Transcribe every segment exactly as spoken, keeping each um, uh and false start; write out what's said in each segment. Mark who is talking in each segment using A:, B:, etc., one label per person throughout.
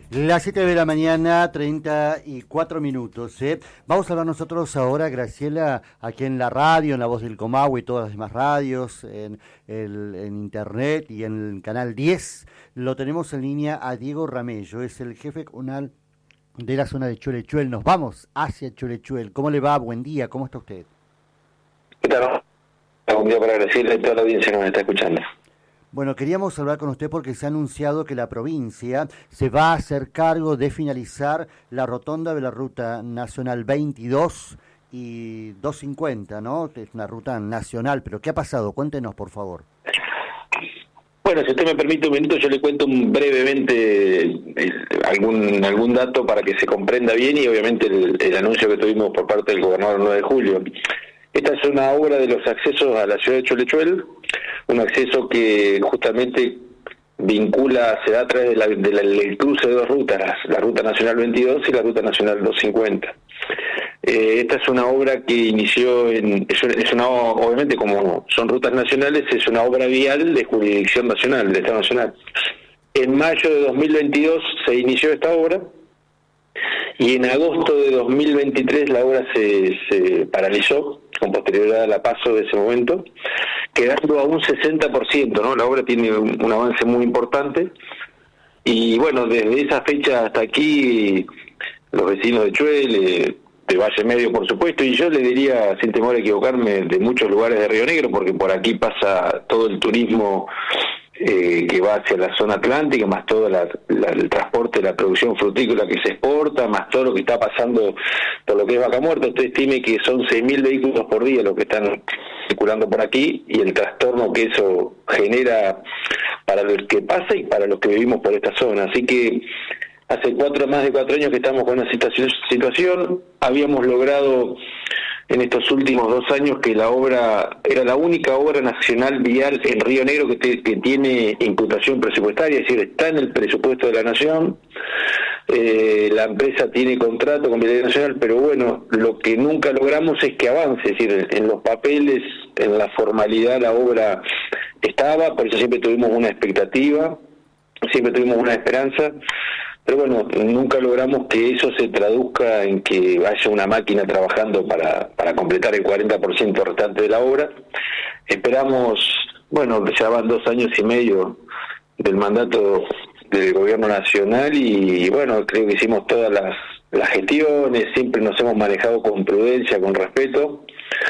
A: Las siete de la mañana, treinta y cuatro minutos. ¿eh? Vamos a hablar nosotros ahora, Graciela, aquí en la radio, en La Voz del Comahue y todas las demás radios, en, el, en internet y en el canal diez. Lo tenemos en línea a Diego Ramello, es el jefe comunal de la zona de Cholechuel. Nos vamos hacia Cholechuel. ¿Cómo le va? Buen día, ¿cómo está usted?
B: ¿Qué tal? Buen día para agradecerle a toda la audiencia que nos está escuchando.
A: Bueno, queríamos hablar con usted porque se ha anunciado que la provincia se va a hacer cargo de finalizar la rotonda de la Ruta Nacional veintidós y doscientos cincuenta, ¿no? Es una ruta nacional, pero ¿qué ha pasado? Cuéntenos, por favor.
B: Bueno, si usted me permite un minuto, yo le cuento brevemente eh, algún algún dato para que se comprenda bien y obviamente el, el anuncio que tuvimos por parte del gobernador el nueve de julio. Esta es una obra de los accesos a la ciudad de Cholechuel, un acceso que justamente vincula, se da a través de la, de la, del cruce de dos rutas, la Ruta Nacional veintidós y la Ruta Nacional doscientos cincuenta. Eh, esta es una obra que inició, en es una, es una obviamente como son rutas nacionales, es una obra vial de jurisdicción nacional, de Estado Nacional. En mayo de dos mil veintidós se inició esta obra, y en agosto de dos mil veintitrés la obra se, se paralizó, con posterioridad a la paso de ese momento, quedando a un sesenta por ciento, ¿no? La obra tiene un, un avance muy importante, y bueno, desde esa fecha hasta aquí, los vecinos de Chuel, eh, de Valle Medio por supuesto, y yo le diría, sin temor a equivocarme, de muchos lugares de Río Negro, porque por aquí pasa todo el turismo Eh, que va hacia la zona atlántica, más todo la, la, el transporte, la producción frutícola que se exporta, más todo lo que está pasando por lo que es Vaca Muerta. Usted estime que son seis mil vehículos por día los que están circulando por aquí, y el trastorno que eso genera para los que pasa y para los que vivimos por esta zona. Así que hace cuatro más de cuatro años que estamos con una situación, situación habíamos logrado en estos últimos dos años que la obra era la única obra nacional vial en Río Negro que, te, que tiene imputación presupuestaria, es decir, está en el presupuesto de la Nación. Eh, la empresa tiene contrato con Vialidad Nacional, pero bueno, lo que nunca logramos es que avance, es decir, en los papeles, en la formalidad la obra estaba, por eso siempre tuvimos una expectativa, siempre tuvimos una esperanza. Pero bueno, nunca logramos que eso se traduzca en que haya una máquina trabajando para, para completar el cuarenta por ciento restante de la obra. Esperamos, bueno, ya van dos años y medio del mandato del gobierno nacional y, bueno, creo que hicimos todas las, las gestiones, siempre nos hemos manejado con prudencia, con respeto,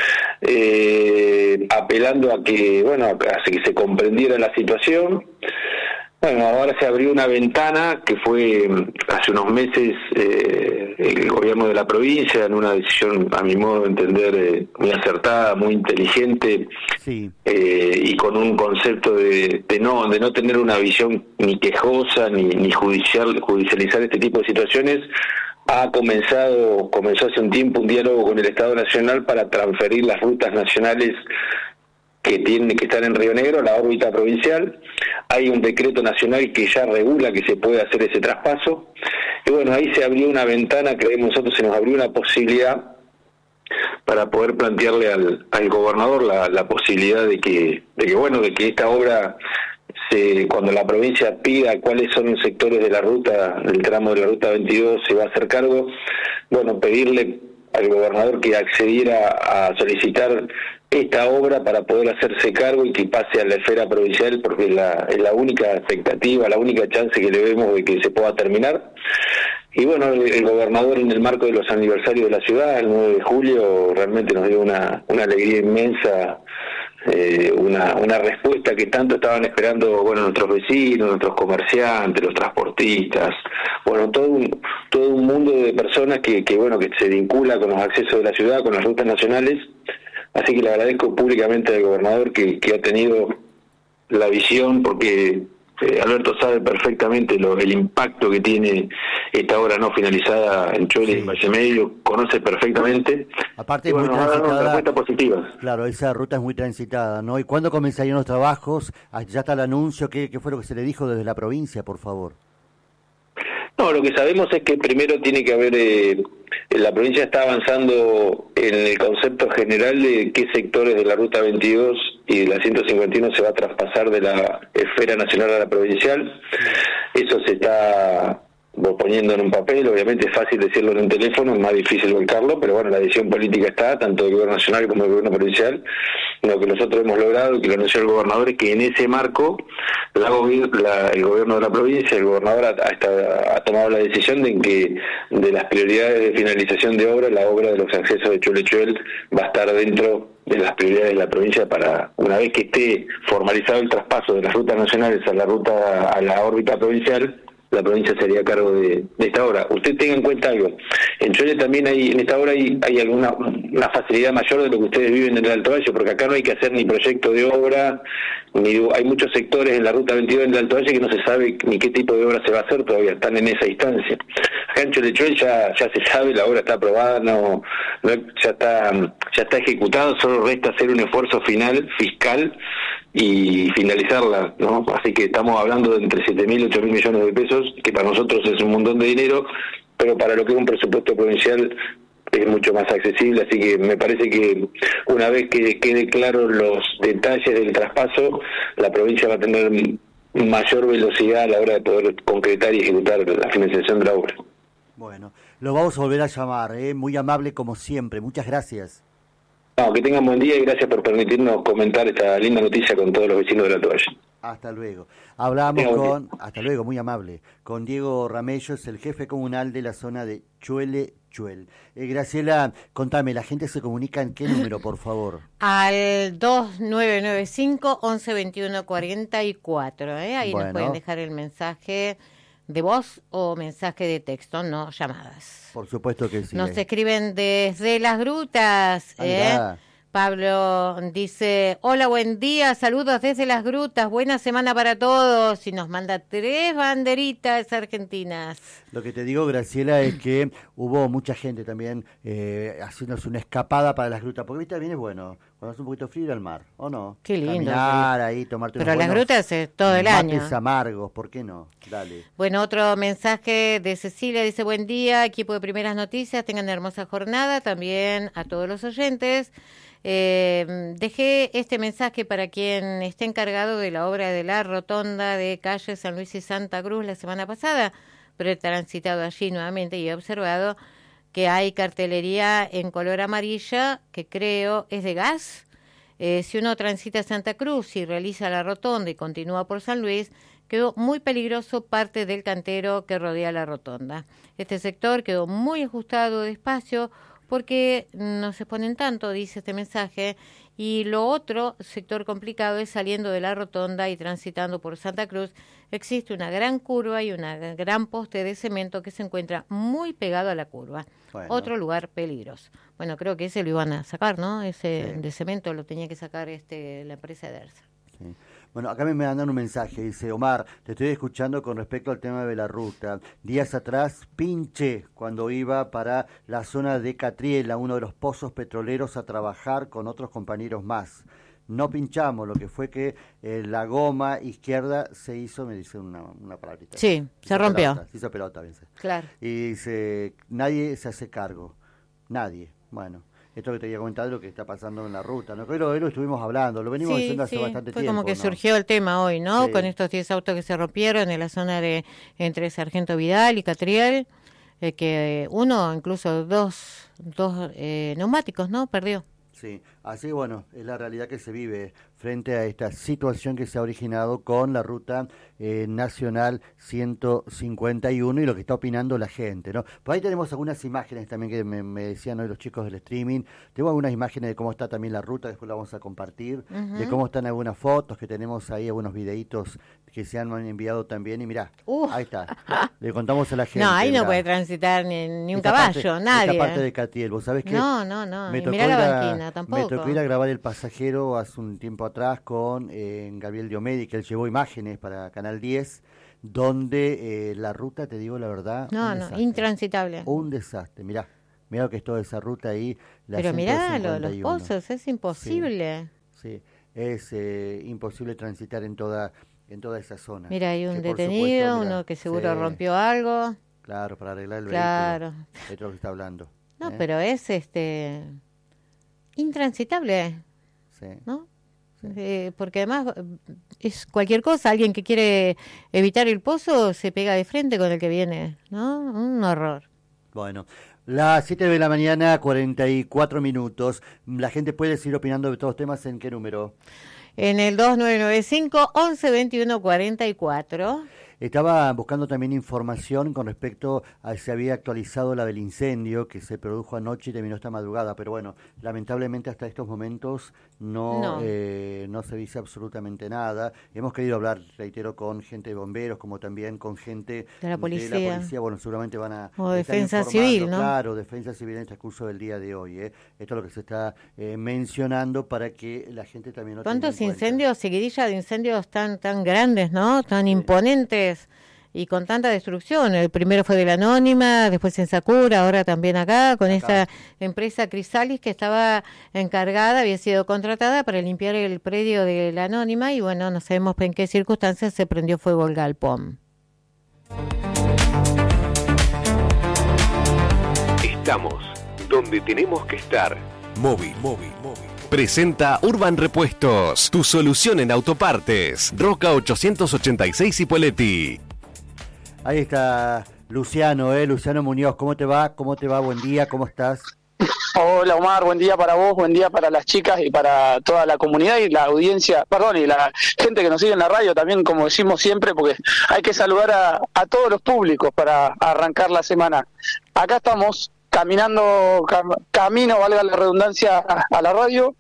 B: eh, apelando a que, bueno, a que se comprendiera la situación. Bueno, ahora se abrió una ventana que fue hace unos meses eh, el gobierno de la provincia, en una decisión, a mi modo de entender, eh, muy acertada, muy inteligente, sí. eh, y con un concepto de, de no de no tener una visión ni quejosa ni, ni judicial judicializar este tipo de situaciones. Ha comenzado, comenzó hace un tiempo un diálogo con el Estado Nacional para transferir las rutas nacionales que tienen que estar en Río Negro, la órbita provincial. Hay un decreto nacional que ya regula que se puede hacer ese traspaso. Y bueno, ahí se abrió una ventana, creemos nosotros, se nos abrió una posibilidad para poder plantearle al, al gobernador la, la posibilidad de que, de que, bueno, de que esta obra, se, cuando la provincia pida cuáles son los sectores de la ruta, del tramo de la ruta veintidós, se va a hacer cargo, bueno, pedirle al gobernador que accediera a solicitar esta obra para poder hacerse cargo y que pase a la esfera provincial, porque es la, es la única expectativa, la única chance que le vemos de que se pueda terminar. Y bueno, el, el gobernador, en el marco de los aniversarios de la ciudad, el nueve de julio, realmente nos dio una, una alegría inmensa, eh, una, una respuesta que tanto estaban esperando, bueno, nuestros vecinos, nuestros comerciantes, los transportistas, bueno, todo un, todo un mundo de personas que, que, bueno, que se vincula con los accesos de la ciudad, con las rutas nacionales. Así que le agradezco públicamente al gobernador que, que ha tenido la visión, porque eh, Alberto sabe perfectamente lo, el impacto que tiene esta obra no finalizada en Choles, sí. y Valle Medio, conoce perfectamente.
A: Aparte
B: y
A: es
B: bueno,
A: muy transitada.
B: Una respuesta positiva.
A: Claro, esa ruta es muy transitada, ¿no? ¿Y cuándo comenzarían los trabajos? Ya está el anuncio, ¿qué, qué fue lo que se le dijo desde la provincia, por favor?
B: No, lo que sabemos es que primero tiene que haber, eh, la provincia está avanzando en el concepto general de qué sectores de la Ruta veintidós y de la ciento cincuenta y uno se va a traspasar de la esfera nacional a la provincial. Eso se está vos poniendo en un papel, obviamente es fácil decirlo en un teléfono, es más difícil volcarlo, pero bueno, la decisión política está, tanto del gobierno nacional como del gobierno provincial. Lo que nosotros hemos logrado, y que lo anunció el gobernador, es que en ese marco la, la, el gobierno de la provincia, el gobernador ha, ha, ha tomado la decisión de que de las prioridades de finalización de obra, la obra de los accesos de Chulechuel va a estar dentro de las prioridades de la provincia para, una vez que esté formalizado el traspaso de las rutas nacionales a la ruta, a la órbita provincial, la provincia sería a cargo de, de esta obra. Usted tenga en cuenta algo, en Chuele también hay, en esta obra hay, hay alguna una facilidad mayor de lo que ustedes viven en el Alto Valle, porque acá no hay que hacer ni proyecto de obra, ni hay muchos sectores en la ruta veintidós del Alto Valle que no se sabe ni qué tipo de obra se va a hacer, todavía están en esa instancia. Acá en Chulechuel ya ya se sabe, la obra está aprobada, no, no ya está ya está ejecutado, solo resta hacer un esfuerzo final fiscal y finalizarla, ¿no? Así que estamos hablando de entre siete mil y ocho mil millones de pesos, que para nosotros es un montón de dinero, pero para lo que es un presupuesto provincial es mucho más accesible, así que me parece que una vez que quede claro los detalles del traspaso, la provincia va a tener mayor velocidad a la hora de poder concretar y ejecutar la financiación de la obra.
A: Bueno, lo vamos a volver a llamar, ¿eh? Muy amable como siempre, muchas gracias.
B: No, que tengan buen día y gracias por permitirnos comentar esta linda noticia con todos los vecinos de la toalla.
A: Hasta luego. Hablamos con, hasta luego, muy amable, con Diego Ramello, es el jefe comunal de la zona de Chulechuel. Eh, Graciela, contame, ¿la gente se comunica en qué número, por favor?
C: Al dos nueve nueve cinco, once veintiuno cuarenta y cuatro, ¿eh? Ahí
A: Bueno.
C: nos pueden dejar el mensaje de voz o mensaje de texto, no llamadas.
A: Por supuesto que sí.
C: Nos
A: eh.
C: escriben desde Las Grutas, ¿eh?
A: Andá.
C: Pablo dice, hola, buen día, saludos desde Las Grutas, buena semana para todos, y nos manda tres banderitas argentinas.
A: Lo que te digo, Graciela, es que hubo mucha gente también eh, haciéndose una escapada para las grutas, porque viste, también es bueno, cuando hace un poquito frío ir al mar, ¿o no?
C: Qué lindo.
A: Caminar ahí, tomarte
C: Pero
A: unos
C: Las
A: buenos
C: Grutas es todo el año.
A: mates amargos, ¿por qué no? Dale.
C: Bueno, otro mensaje de Cecilia, dice, buen día, equipo de Primeras Noticias, tengan una hermosa jornada, también a todos los oyentes. Eh, dejé este mensaje para quien esté encargado de la obra de la rotonda de calle San Luis y Santa Cruz la semana pasada, pero he transitado allí nuevamente y he observado que hay cartelería en color amarilla que creo es de gas. Eh, si uno transita Santa Cruz y realiza la rotonda y continúa por San Luis, quedó muy peligroso parte del cantero que rodea la rotonda. Este sector quedó muy ajustado de espacio porque no se exponen tanto, dice este mensaje, y lo otro sector complicado es saliendo de la rotonda y transitando por Santa Cruz. Existe una gran curva y una gran poste de cemento que se encuentra muy pegado a la curva.
A: Bueno.
C: Otro lugar peligroso. Bueno, creo que ese lo iban a sacar, ¿no? Ese
A: Sí.
C: de cemento lo tenía que sacar este la empresa de Dersa.
A: Sí. Bueno, acá me mandan un mensaje, dice Omar, te estoy escuchando con respecto al tema de la ruta. Días atrás pinché cuando iba para la zona de Catriel, a uno de los pozos petroleros, a trabajar con otros compañeros más. No pinchamos, lo que fue que eh, la goma izquierda se hizo, me dice una, una palabrita.
C: Sí, se
A: hizo
C: rompió.
A: pelota, se hizo pelota, dice.
C: Claro.
A: Y dice, nadie se hace cargo, nadie. Bueno, esto que te había comentado es lo que está pasando en la ruta, ¿no? Pero hoy lo estuvimos hablando, lo venimos
C: Sí,
A: diciendo hace
C: sí,
A: bastante
C: fue
A: tiempo.
C: como que
A: ¿no?
C: surgió el tema hoy, ¿no?
A: Sí.
C: Con estos diez autos que se rompieron en la zona de entre Sargento Vidal y Catriel, eh, que uno, incluso dos, dos eh, neumáticos, ¿no? Perdió.
A: Sí, así bueno, es la realidad que se vive frente a esta situación que se ha originado con la ruta eh, nacional ciento cincuenta y uno y lo que está opinando la gente, ¿no? Por ahí tenemos algunas imágenes también que me, me decían hoy los chicos del streaming. Tengo algunas imágenes de cómo está también la ruta, después la vamos a compartir,
C: Uh-huh.
A: de cómo están algunas fotos que tenemos ahí, algunos videitos que se han enviado también y mirá,
C: Uh.
A: ahí está, le contamos a la gente.
C: No, ahí no
A: mirá.
C: puede transitar ni, ni un
A: Esta
C: caballo,
A: parte-
C: nadie.
A: Esta parte
C: ¿eh?
A: de Catriel, vos sabés que
C: No, no, no.
A: me
C: Y
A: tocó,
C: mirá
A: ir
C: la
A: a,
C: banquina, tampoco.
A: me tocó ir a grabar El Pasajero hace un tiempo atrás con eh, Gabriel Diomedi, que él llevó imágenes para Canal diez, donde eh, la ruta, te digo la verdad,
C: No,
A: un
C: no,
A: desastre.
C: intransitable.
A: Un desastre, mirá, mirá lo que es toda esa ruta ahí. La
C: Pero mirá lo-
A: ciento
C: los
A: cincuenta y uno.
C: pozos, es imposible.
A: Sí, es eh, imposible transitar en toda en toda esa zona.
C: Mira, hay un
A: Que por
C: detenido,
A: supuesto, mirá,
C: uno que seguro
A: sí,
C: rompió algo.
A: Claro, para arreglar el
C: Claro.
A: vehículo. Esto es lo que está hablando.
C: No,
A: ¿eh?
C: pero es este intransitable,
A: Sí.
C: ¿no? eh, porque además es cualquier cosa, alguien que quiere evitar el pozo se pega de frente con el que viene, ¿no? Un horror.
A: Bueno, las siete de la mañana, cuarenta y cuatro minutos. La gente puede seguir opinando de todos los temas. ¿En qué número?
C: En el dos nueve nueve cinco, once veintiuno cuarenta y cuatro.
A: Estaba buscando también información con respecto a si había actualizado la del incendio que se produjo anoche y terminó esta madrugada, pero bueno, lamentablemente hasta estos momentos no,
C: No.
A: Eh, no se dice absolutamente nada. Hemos querido hablar, reitero, con gente de bomberos, como también con gente
C: de la policía.
A: De la policía. Bueno, seguramente van a...
C: O defensa civil, ¿no?
A: Claro, defensa civil en el transcurso del día de hoy. ¿eh? Esto es lo que se está eh, mencionando para que la gente también lo tenga en
C: ¿Cuántos
A: cuenta.
C: incendios, seguidilla de incendios tan, tan grandes, ¿no? Tan sí. imponentes. Y con tanta destrucción. El primero fue de la Anónima, después en Sakura, ahora también acá, con acá. Esta empresa Crisalis que estaba encargada, había sido contratada para limpiar el predio de la Anónima y bueno, no sabemos en qué circunstancias se prendió fuego el galpón.
D: Estamos donde tenemos que estar. Móvil, móvil, móvil. Presenta Urban Repuestos, tu solución en autopartes. Roca ochocientos ochenta y seis Ipoleti.
A: Ahí está Luciano, ¿eh? Luciano Muñoz, ¿cómo te va? ¿Cómo te va? Buen día, ¿cómo estás?
E: Hola Omar, buen día para vos, buen día para las chicas y para toda la comunidad y la audiencia, perdón, y la gente que nos sigue en la radio también, como decimos siempre, porque hay que saludar a, a todos los públicos para arrancar la semana. Acá estamos caminando, cam, camino, valga la redundancia, a, a la radio,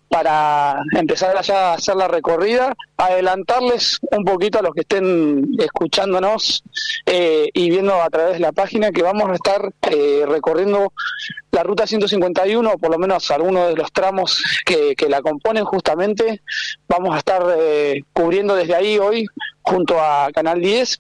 E: para empezar allá a hacer la recorrida, adelantarles un poquito a los que estén escuchándonos eh, y viendo a través de la página que vamos a estar eh, recorriendo la ruta ciento cincuenta y uno, por lo menos algunos de los tramos que, que la componen justamente. Vamos a estar eh, cubriendo desde ahí hoy junto a Canal diez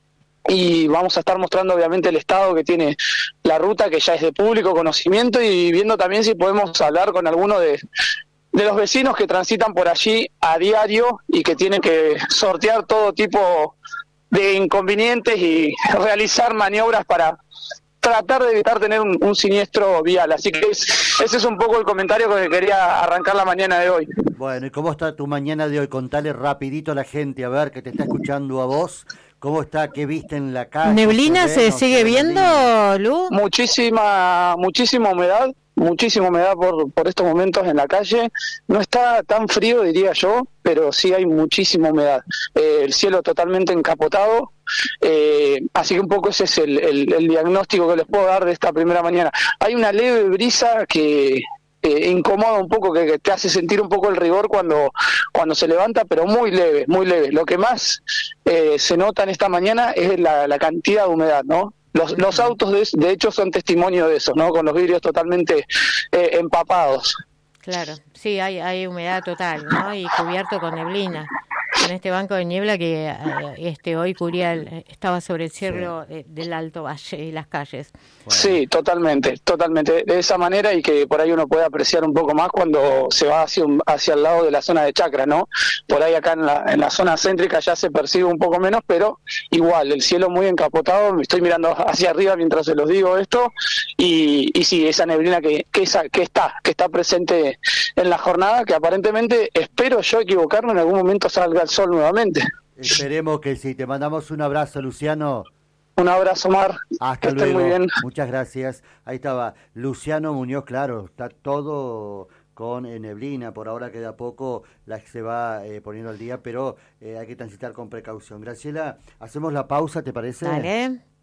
E: y vamos a estar mostrando obviamente el estado que tiene la ruta, que ya es de público conocimiento, y viendo también si podemos hablar con alguno de de los vecinos que transitan por allí a diario y que tienen que sortear todo tipo de inconvenientes y realizar maniobras para tratar de evitar tener un, un siniestro vial. Así que es, ese es un poco el comentario que quería arrancar la mañana de hoy.
A: Bueno, ¿y cómo está tu mañana de hoy? Contale rapidito a la gente, a ver, que te está escuchando a vos. ¿Cómo está? ¿Qué viste en la calle?
C: ¿Neblina se sigue viendo, Lu?
E: Muchísima, muchísima humedad. Muchísima humedad por, por estos momentos en la calle. No está tan frío, diría yo, pero sí hay muchísima humedad. Eh, el cielo totalmente encapotado. Eh, así que un poco ese es el, el, el diagnóstico que les puedo dar de esta primera mañana. Hay una leve brisa que eh, incomoda un poco, que, que te hace sentir un poco el rigor cuando, cuando se levanta, pero muy leve, muy leve. Lo que más eh, se nota en esta mañana es la, la cantidad de humedad, ¿no? Los, los autos, de, de hecho, son testimonio de eso, ¿no? Con los vidrios totalmente eh, empapados.
C: Claro, sí, hay, hay humedad total, ¿no? Y cubierto con neblina. Con este banco de niebla que eh, este hoy cubría el, estaba sobre el cielo sí. de, del Alto Valle y las calles.
E: Bueno. Sí, totalmente, totalmente. De esa manera, y que por ahí uno puede apreciar un poco más cuando se va hacia, un, hacia el lado de la zona de Chacra, ¿no? Por ahí acá en la, en la zona céntrica ya se percibe un poco menos, pero igual, el cielo muy encapotado. Me estoy mirando hacia arriba mientras se los digo esto, y, y sí, esa neblina que, que, esa, que está, que está presente en la jornada, que aparentemente, espero yo equivocarme, en algún momento salga el sol nuevamente.
A: Esperemos que sí. Te mandamos un abrazo, Luciano.
E: Un abrazo, Mar.
A: Hasta luego. Muy bien. Muchas gracias. Ahí estaba Luciano Muñoz, claro, está todo con eh, neblina, por ahora queda poco, la que se va eh, poniendo al día, pero eh, hay que transitar con precaución. Graciela, hacemos la pausa, ¿te parece?
C: Dale.